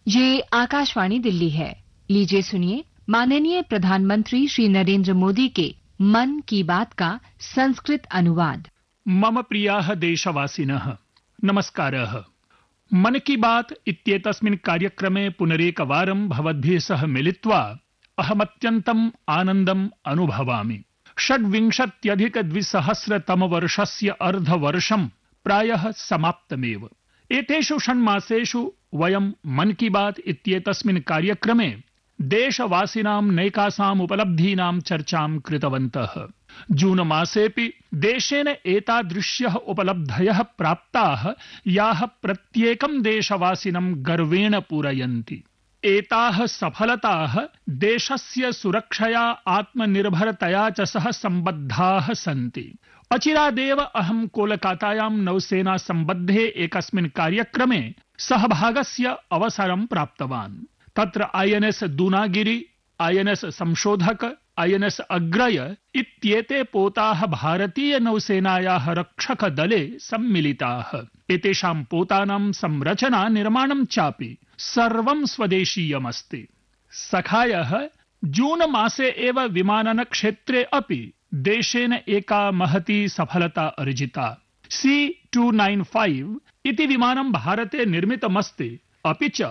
ये आकाशवाणी दिल्ली है। लीजिए सुनिए माननीय प्रधानमंत्री श्री नरेंद्र मोदी के मन की बात का संस्कृत अनुवाद। मम प्रियाः देशवासिनः, नमस्कारः। मन की बात इत्येतस्मिन् कार्यक्रमे पुनरेकवारं भवद्भिः सह मिलित्वा अहमत्यन्तम् आनन्दम् अनुभवामि। 26,2000 अर्धवर्षं प्रायः समाप्तमेव। एतेषु षण्मासेषु वयं मन की बात इत्येतस्मिन् कार्यक्रमे देशवासिनां नैकासाम् उपलब्धीनां चर्चां कृतवन्तः। जून मासेऽपि देशेन एतादृश्यः उपलब्धयः प्राप्ताः याः प्रत्येकं देशवासिनं गर्वेण पूरयन्ति। एताः सफलताः देशस्य सुरक्षया आत्मनिर्भरतया च सह सम्बद्धाः सन्ति। अचिरादेव अहं कोलकातायां नौसेना सम्बद्धे एकस्मिन् कार्यक्रमे सहभागस्य अवसरं प्राप्तवान्। तत्र INS दूनागिरि, INS संशोधक, INS अग्रय इत्येते पोताः भारतीय नौसेनायाः रक्षकदले सम्मिलिताः। एतेषां पोतानां संरचना निर्माणं चापि सर्वं स्वदेशीयमस्ति। सखायः जून मासे एव विमानन क्षेत्रे अपि देशेन एका महती सफलता अर्जिता। C295 इति विमानं भारते निर्मितमस्ति। अपि च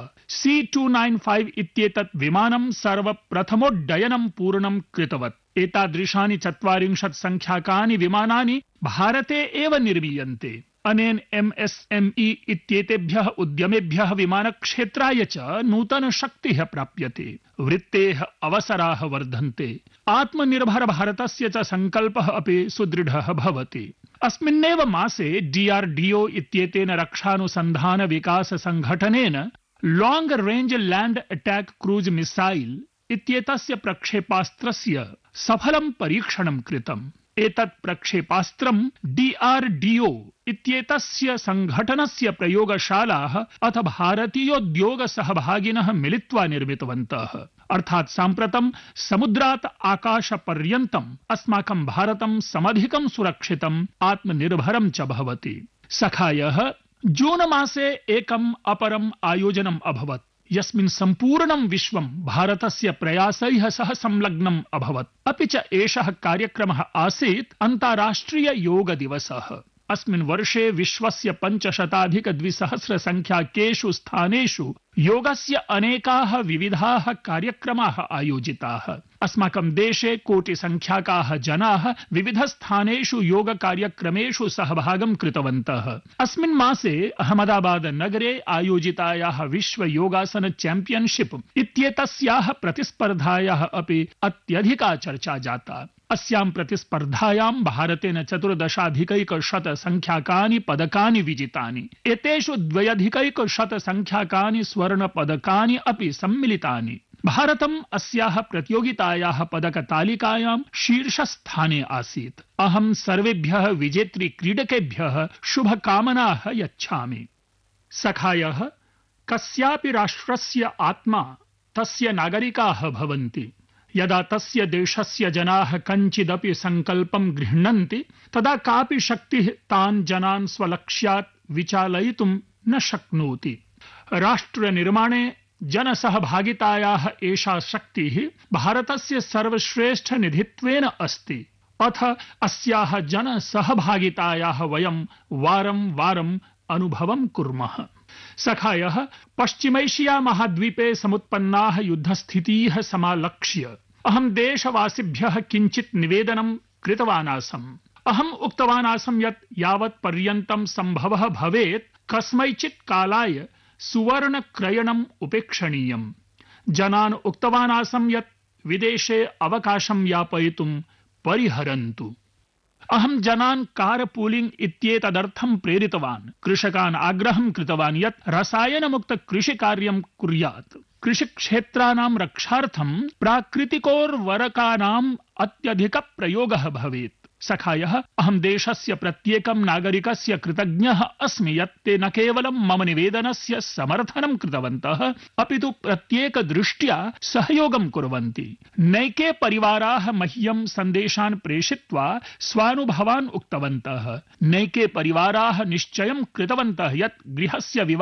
C295 इत्येतत् विमानं सर्वप्रथमोड्डयनं पूर्णं कृतवत्। एतादृशानि 40 संख्याकानि विमानानि भारते एव निर्मीयन्ते। अनेन MSME इत्येतेभ्यः उद्यमेभ्यः विमानक्षेत्राय च नूतन शक्तिः प्राप्यते। वृत्तेः अवसराः वर्धन्ते। आत्मनिर्भर भारतस्य च संकल्पः अपि सुदृढः भवति। अस्मिन्नेव मासे DRDO इत्येतेन रक्षानुसन्धान विकास संघटनेन long range land attack cruise missile इत्येतस्य प्रक्षेपास्त्रस्य सफलं परीक्षणं कृतम्। एतत् प्रक्षेपास्त्रं DRDO इत्येतस्य संघटनस्य प्रयोगशालाः अथ भारतीयोद्योगसहभागिनः मिलित्वा निर्मितवन्तः। अर्थात् साम्प्रतं समुद्रात् आकाशपर्यन्तम् अस्माकं भारतं समधिकं सुरक्षितम् आत्मनिर्भरं च भवति। सखायः जून मासे एकम् अपरम् आयोजनम् अभवत्, यस्मिन् सम्पूर्णं विश्वं भारतस्य प्रयासैः सह संलग्नम् अभवत्। अपि च एषः कार्यक्रमः आसीत् अन्ताराष्ट्रिय योग दिवसः। अस्मिन् वर्षे विश्वस्य 500,200 संख्याकेषु स्थानेषु योगस्य अनेकाः विविधाः कार्यक्रमाः आयोजिताः। अस्माकं देशे कोटिसंख्याकाः जनाः विविधस्थानेषु योग कार्यक्रमेषु सहभागं कृतवन्तः। अस्मिन् मासे अहमदाबाद नगरे आयोजितायाः विश्व योगासन चैंपियनशिप इत्येतस्याः प्रतिस्पर्धायाः अपि अत्यधिका चर्चा जाता। अस्यां प्रतिस्पर्धायां भारतेन 14,100 संख्याकानि पदकानि विजितानि। एतेषु 2,100 संख्याकानि स्वर्ण पदकानि अपि सम्मिलितानि। भारतम् अस्याः प्रतियोगितायाः पदकतालिकायां शीर्षस्थाने आसीत्। अहं सर्वेभ्यः विजेतृ क्रीडकेभ्यः शुभकामनाः यच्छामि। सखायः कस्यापि राष्ट्रस्य आत्मा तस्य नागरिकाः भवन्ति। यदा तस्य देशस्य जनाः कञ्चिदपि संकल्पं गृह्णन्ति तदा कापि शक्तिः तान् जनान् स्वलक्ष्यात् विचालयितुं न शक्नोति। राष्ट्रनिर्माणे जनसहभागितायाः एषा शक्तिः भारतस्य सर्वश्रेष्ठ निधित्वेन अस्ति। अथ अस्याः जनसहभागितायाः वयं वारं वारम् अनुभवं कुर्मः। सखायः पश्चिमैशिया महाद्वीपे समुत्पन्नाः युद्धस्थितीः समालक्ष्य अहं देशवासिभ्यः किञ्चित् निवेदनं कृतवान् आसम्। अहम् उक्तवान् आसम् यत् यावत् पर्यन्तं सम्भवः भवेत् कस्मैचित् कालाय सुवर्ण क्रयणम् उपेक्षणीयम्। जनान् उक्तवान् आसम् यत् विदेशे अवकाशं यापयितुं परिहरन्तु। अहं जनान् कारपूलिंग इत्येतदर्थं प्रेरितवान्। कृषकान् आग्रहं कृतवान् यत् रसायनमुक्त कृषिकार्यं कुर्यात्। कृषिक्षेत्राणां रक्षार्थं प्राकृतिकोर्वरकानाम् अत्यधिक प्रयोगः भवेत्। सखायः अहं देशस्य प्रत्येकं नागरिकस्य कृतज्ञः अस्मि यत् ते न केवलं मम निवेदनस्य समर्थनं कृतवन्तः अपितु प्रत्येकदृष्ट्या सहयोगं कुर्वन्ति। नैके परिवाराः मह्यं सन्देशान् प्रेषित्वा स्वानुभवान् उक्तवन्तः। नैके परिवाराः निश्चयं कृतवन्तः यत् गृहस्य